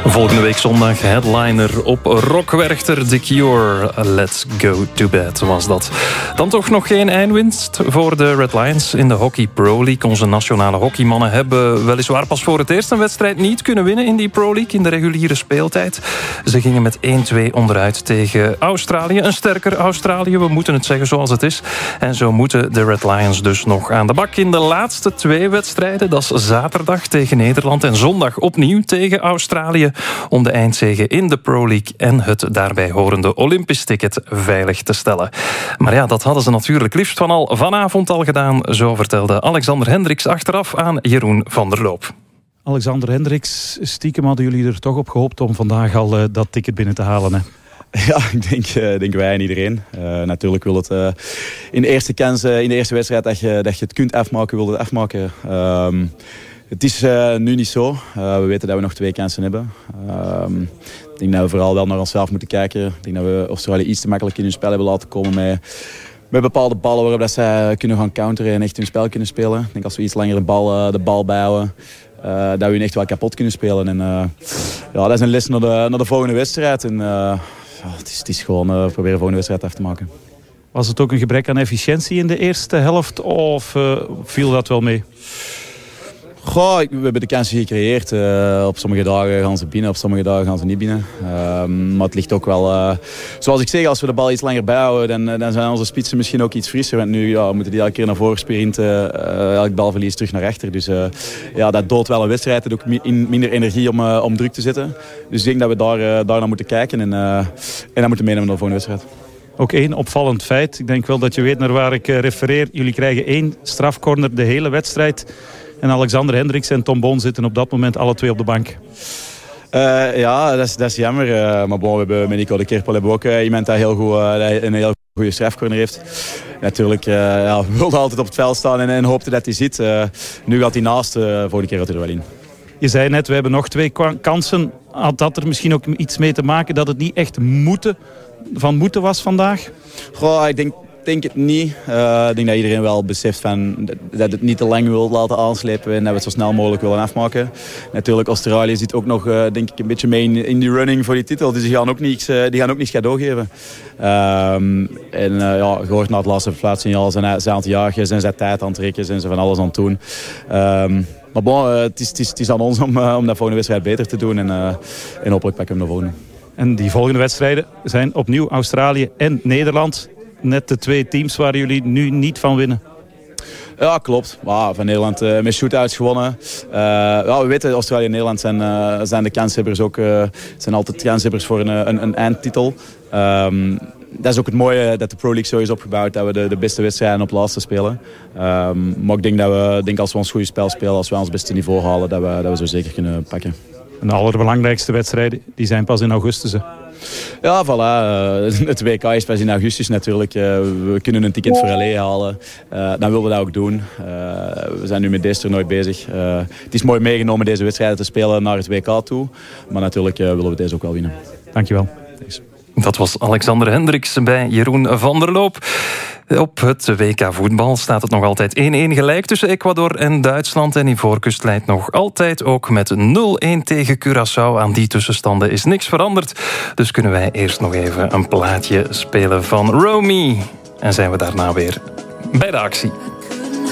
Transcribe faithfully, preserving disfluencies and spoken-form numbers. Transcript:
Volgende week zondag headliner op Rockwerchter. The Cure, Let's Go To Bed was dat. Dan toch nog geen eindwinst voor de Red Lions in de Hockey Pro League. Onze nationale hockeymannen hebben weliswaar pas voor het eerst een wedstrijd niet kunnen winnen in die Pro League in de reguliere speeltijd. Ze gingen met één twee onderuit tegen Australië. Een sterker Australië, we moeten het zeggen zoals het is. En zo moeten de Red Lions dus nog aan de bak in de laatste twee wedstrijden. Dat is zaterdag tegen Nederland en zondag opnieuw tegen Australië, om de eindzege in de Pro League en het daarbij horende Olympisch ticket veilig te stellen. Maar ja, dat hadden ze natuurlijk liefst van al vanavond al gedaan. Zo vertelde Alexander Hendricks achteraf aan Jeroen van der Loop. Alexander Hendricks, stiekem hadden jullie er toch op gehoopt om vandaag al uh, dat ticket binnen te halen, hè? Ja, ik denk, uh, denk wij en iedereen. Uh, natuurlijk wil het uh, in de eerste kans, uh, in de eerste wedstrijd dat je, dat je het kunt afmaken, wil het afmaken. Um, Het is uh, nu niet zo. Uh, we weten dat we nog twee kansen hebben. Uh, ik denk dat we vooral wel naar onszelf moeten kijken. Ik denk dat we Australië iets te makkelijk in hun spel hebben laten komen met, met bepaalde ballen waarop dat zij kunnen gaan counteren en echt hun spel kunnen spelen. Ik denk als we iets langer de bal, uh, de bal bijhouden, uh, dat we hun echt wel kapot kunnen spelen. En, uh, ja, dat is een les naar de, naar de volgende wedstrijd. En, uh, ja, het, is, het is gewoon uh, proberen de volgende wedstrijd af te maken. Was het ook een gebrek aan efficiëntie in de eerste helft of uh, viel dat wel mee? Goh, we hebben de kansen gecreëerd. Uh, op sommige dagen gaan ze binnen, op sommige dagen gaan ze niet binnen. Uh, maar het ligt ook wel... Uh, zoals ik zeg, als we de bal iets langer bijhouden, dan, dan zijn onze spitsen misschien ook iets frisser. Want nu ja, moeten die elke keer naar voren sprinten. Uh, elk balverlies terug naar achter. Dus uh, ja, dat doodt wel een wedstrijd. Het heeft ook minder energie om, uh, om druk te zetten. Dus ik denk dat we daar, uh, daar naar moeten kijken. En, uh, en dan moeten meenemen naar de volgende wedstrijd. Ook één opvallend feit. Ik denk wel dat je weet naar waar ik uh, refereer. Jullie krijgen één strafcorner de hele wedstrijd. En Alexander Hendricks en Tom Boon zitten op dat moment alle twee op de bank. Uh, ja, dat is, dat is jammer. Uh, maar bon, we hebben met Nico de Kerpel hebben ook uh, iemand die heel goed, uh, een heel goede strafcorner heeft. Natuurlijk, uh, ja, we wilden altijd op het veld staan en, en hoopten dat hij zit. Uh, nu gaat hij naast, uh, volgende keer gaat hij er wel in. Je zei net, we hebben nog twee kansen. Had dat er misschien ook iets mee te maken dat het niet echt moeten, van moeten was vandaag? Goh, ik denk... Ik denk het niet. Uh, ik denk dat iedereen wel beseft van dat het niet te lang wil laten aanslepen en dat we het zo snel mogelijk willen afmaken. Natuurlijk, Australië zit ook nog uh, denk ik een beetje mee in, in die running voor die titel. Dus die gaan ook niets, uh, die gaan ook niets cadeau geven. Um, en uh, ja, je hoort na het laatste fluitsignaal zijn ze aan het jagen, zijn ze tijd aan het trekken, zijn ze van alles aan het doen. Um, maar bon, uh, het, is, het, is, het is aan ons om, uh, om dat volgende wedstrijd beter te doen en, uh, en hopelijk pakken we hem de volgende. En die volgende wedstrijden zijn opnieuw Australië en Nederland. Net de twee teams waar jullie nu niet van winnen. Ja, klopt. Wow, van Nederland uh, met shootouts gewonnen. Uh, ja, we weten, Australië en Nederland zijn, uh, zijn de kanshebbers ook. Uh, zijn altijd kanshebbers voor een, een, een eindtitel. Um, dat is ook het mooie dat de Pro League zo is opgebouwd. Dat we de, de beste wedstrijden op laatste spelen. Um, maar ik denk dat we, denk als we ons goede spel spelen, als we ons beste niveau halen, dat we, dat we zo zeker kunnen pakken. En de allerbelangrijkste wedstrijden, die zijn pas in augustus. Hè? Ja, voilà. Het W K is pas in augustus natuurlijk. We kunnen een ticket voor L A halen. Uh, dan willen we dat ook doen. Uh, we zijn nu met deze toernooi bezig. Uh, het is mooi meegenomen deze wedstrijden te spelen naar het W K toe. Maar natuurlijk uh, willen we deze ook wel winnen. Dankjewel. Thanks. Dat was Alexander Hendricks bij Jeroen van der Loop. Op het W K voetbal staat het nog altijd één-één gelijk tussen Ecuador en Duitsland. En Ivoorkust leidt nog altijd ook met nul-één tegen Curaçao. Aan die tussenstanden is niks veranderd. Dus kunnen wij eerst nog even een plaatje spelen van Romy. En zijn we daarna weer bij de actie.